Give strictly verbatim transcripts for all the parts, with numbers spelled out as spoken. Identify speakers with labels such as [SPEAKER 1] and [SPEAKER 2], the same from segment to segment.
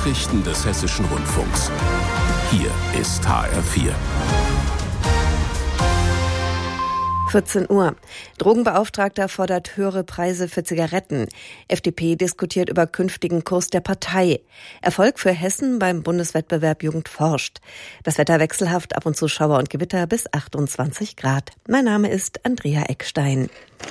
[SPEAKER 1] Nachrichten des Hessischen Rundfunks. Hier ist H R vier.
[SPEAKER 2] vierzehn Uhr. Drogenbeauftragter fordert höhere Preise für Zigaretten. F D P diskutiert über künftigen Kurs der Partei. Erfolg für Hessen beim Bundeswettbewerb Jugend forscht. Das Wetter wechselhaft, ab und zu Schauer und Gewitter bis achtundzwanzig Grad. Mein Name ist Andrea Eckstein.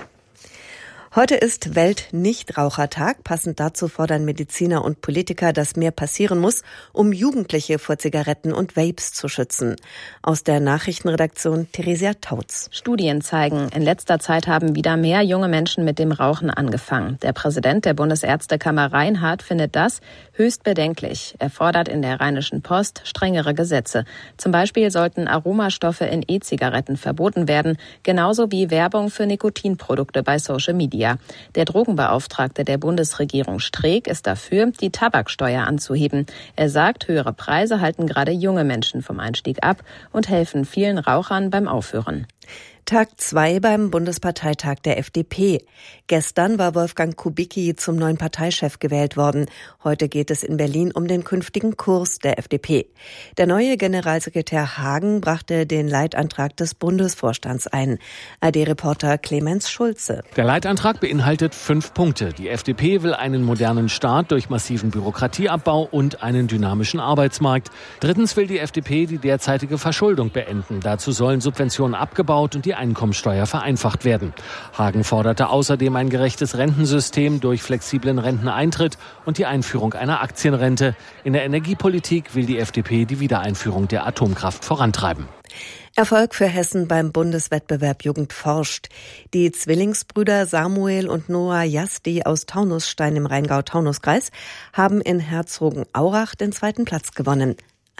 [SPEAKER 2] Heute ist Welt-Nichtrauchertag. Passend dazu fordern Mediziner und Politiker, dass mehr passieren muss, um Jugendliche vor Zigaretten und Vapes zu schützen. Aus der Nachrichtenredaktion Theresia Tautz.
[SPEAKER 3] Studien zeigen, in letzter Zeit haben wieder mehr junge Menschen mit dem Rauchen angefangen. Der Präsident der Bundesärztekammer Reinhardt findet das höchst bedenklich. Er fordert in der Rheinischen Post strengere Gesetze. Zum Beispiel sollten Aromastoffe in E-Zigaretten verboten werden, genauso wie Werbung für Nikotinprodukte bei Social Media. Der Drogenbeauftragte der Bundesregierung Streeck ist dafür, die Tabaksteuer anzuheben. Er sagt, höhere Preise halten gerade junge Menschen vom Einstieg ab und helfen vielen Rauchern beim Aufhören.
[SPEAKER 2] Tag zwei beim Bundesparteitag der F D P. Gestern war Wolfgang Kubicki zum neuen Parteichef gewählt worden. Heute geht es in Berlin um den künftigen Kurs der F D P. Der neue Generalsekretär Hagen brachte den Leitantrag des Bundesvorstands ein. A R D-Reporter Clemens Schulze.
[SPEAKER 4] Der Leitantrag beinhaltet fünf Punkte. Die F D P will einen modernen Staat durch massiven Bürokratieabbau und einen dynamischen Arbeitsmarkt. Drittens will die F D P die derzeitige Verschuldung beenden. Dazu sollen Subventionen abgebaut und die Einkommensteuer vereinfacht werden. Hagen forderte außerdem ein gerechtes Rentensystem durch flexiblen Renteneintritt und die Einführung einer Aktienrente. In der Energiepolitik will die F D P die Wiedereinführung der Atomkraft vorantreiben.
[SPEAKER 2] Erfolg für Hessen beim Bundeswettbewerb Jugend forscht. Die Zwillingsbrüder Samuel und Noah Jasti aus Taunusstein im Rheingau-Taunus-Kreis haben in Herzogenaurach den zweiten Platz gewonnen.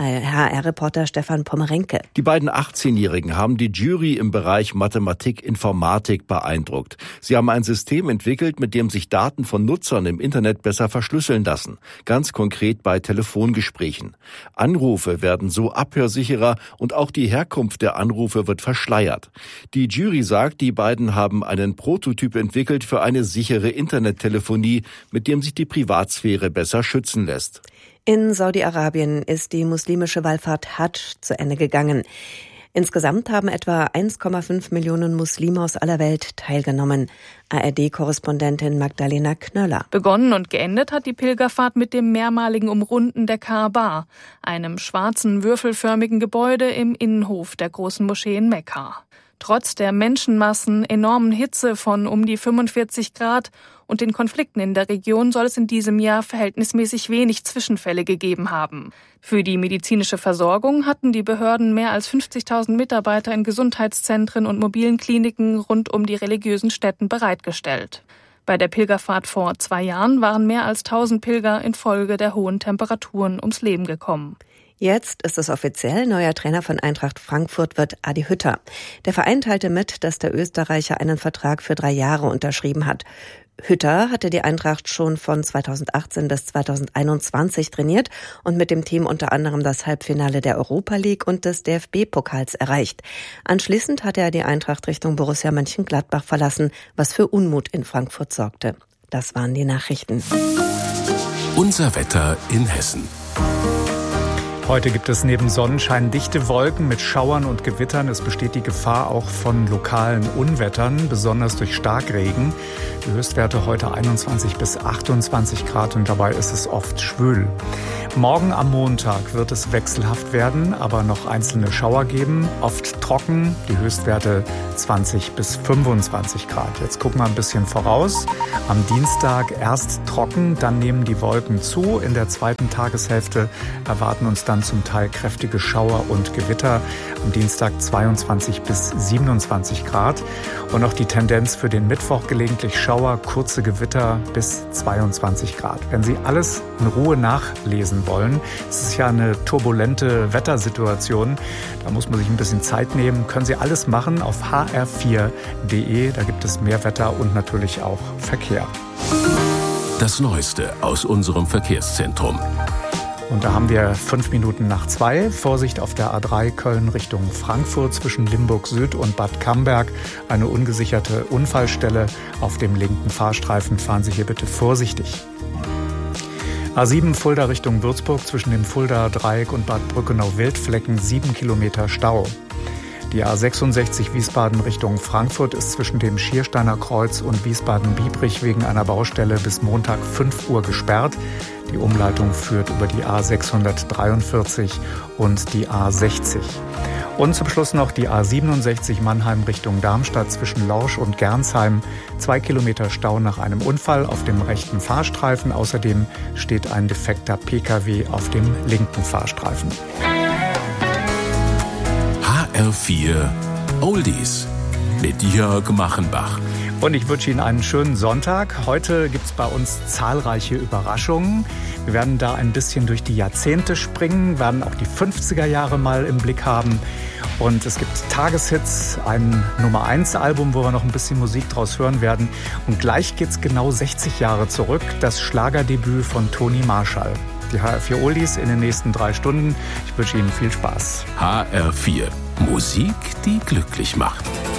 [SPEAKER 2] H R-Reporter Stefan Pommerenke.
[SPEAKER 5] Die beiden achtzehnjährigen haben die Jury im Bereich Mathematik, Informatik beeindruckt. Sie haben ein System entwickelt, mit dem sich Daten von Nutzern im Internet besser verschlüsseln lassen. Ganz konkret bei Telefongesprächen. Anrufe werden so abhörsicherer und auch die Herkunft der Anrufe wird verschleiert. Die Jury sagt, die beiden haben einen Prototyp entwickelt für eine sichere Internettelefonie, mit dem sich die Privatsphäre besser schützen lässt.
[SPEAKER 2] In Saudi-Arabien ist die muslimische Wallfahrt Hadsch zu Ende gegangen. Insgesamt haben etwa eins Komma fünf Millionen Muslime aus aller Welt teilgenommen. A R D-Korrespondentin Magdalena Knöller.
[SPEAKER 6] Begonnen und geendet hat die Pilgerfahrt mit dem mehrmaligen Umrunden der Kaaba, einem schwarzen, würfelförmigen Gebäude im Innenhof der großen Moschee in Mekka. Trotz der Menschenmassen, enormen Hitze von um die fünfundvierzig Grad und den Konflikten in der Region soll es in diesem Jahr verhältnismäßig wenig Zwischenfälle gegeben haben. Für die medizinische Versorgung hatten die Behörden mehr als fünfzigtausend Mitarbeiter in Gesundheitszentren und mobilen Kliniken rund um die religiösen Stätten bereitgestellt. Bei der Pilgerfahrt vor zwei Jahren waren mehr als tausend Pilger infolge der hohen Temperaturen ums Leben gekommen.
[SPEAKER 2] Jetzt ist es offiziell, neuer Trainer von Eintracht Frankfurt wird Adi Hütter. Der Verein teilte mit, dass der Österreicher einen Vertrag für drei Jahre unterschrieben hat. Hütter hatte die Eintracht schon von zweitausendachtzehn bis zweitausendeinundzwanzig trainiert und mit dem Team unter anderem das Halbfinale der Europa League und des D F B-Pokals erreicht. Anschließend hatte er die Eintracht Richtung Borussia Mönchengladbach verlassen, was für Unmut in Frankfurt sorgte. Das waren die Nachrichten.
[SPEAKER 1] Unser Wetter in Hessen.
[SPEAKER 7] Heute gibt es neben Sonnenschein dichte Wolken mit Schauern und Gewittern. Es besteht die Gefahr auch von lokalen Unwettern, besonders durch Starkregen. Die Höchstwerte heute einundzwanzig bis achtundzwanzig Grad und dabei ist es oft schwül. Morgen am Montag wird es wechselhaft werden, aber noch einzelne Schauer geben. Oft trocken, die Höchstwerte zwanzig bis fünfundzwanzig Grad. Jetzt gucken wir ein bisschen voraus. Am Dienstag erst trocken, dann nehmen die Wolken zu. In der zweiten Tageshälfte erwarten uns dann zum Teil kräftige Schauer und Gewitter. Am Dienstag zweiundzwanzig bis siebenundzwanzig Grad. Und auch die Tendenz für den Mittwoch gelegentlich Schauer, kurze Gewitter bis zweiundzwanzig Grad. Wenn Sie alles in Ruhe nachlesen wollen, es ist ja eine turbulente Wettersituation, da muss man sich ein bisschen Zeit nehmen, können Sie alles machen auf h r vier punkt d e. Da gibt es mehr Wetter und natürlich auch Verkehr.
[SPEAKER 1] Das Neueste aus unserem Verkehrszentrum.
[SPEAKER 7] Und da haben wir fünf Minuten nach zwei. Vorsicht auf der A drei Köln Richtung Frankfurt zwischen Limburg Süd und Bad Camberg. Eine ungesicherte Unfallstelle auf dem linken Fahrstreifen. Fahren Sie hier bitte vorsichtig. A sieben Fulda Richtung Würzburg zwischen dem Fuldaer Dreieck und Bad Brückenau-Wildflecken sieben Kilometer Stau. Die A sechsundsechzig Wiesbaden Richtung Frankfurt ist zwischen dem Schiersteiner Kreuz und Wiesbaden-Biebrich wegen einer Baustelle bis Montag fünf Uhr gesperrt. Die Umleitung führt über die A sechshundertdreiundvierzig und die A sechzig. Und zum Schluss noch die A siebenundsechzig Mannheim Richtung Darmstadt zwischen Lorsch und Gernsheim. Zwei Kilometer Stau nach einem Unfall auf dem rechten Fahrstreifen. Außerdem steht ein defekter Pkw auf dem linken Fahrstreifen.
[SPEAKER 1] H R vier Oldies mit Jörg Machenbach.
[SPEAKER 7] Und ich wünsche Ihnen einen schönen Sonntag. Heute gibt es bei uns zahlreiche Überraschungen. Wir werden da ein bisschen durch die Jahrzehnte springen, werden auch die fünfziger Jahre mal im Blick haben. Und es gibt Tageshits, ein Nummer eins Album, wo wir noch ein bisschen Musik draus hören werden. Und gleich geht's genau sechzig Jahre zurück, das Schlagerdebüt von Toni Marshall. Die H R vier Oldies in den nächsten drei Stunden. Ich wünsche Ihnen viel Spaß.
[SPEAKER 1] H R vier Musik, die glücklich macht.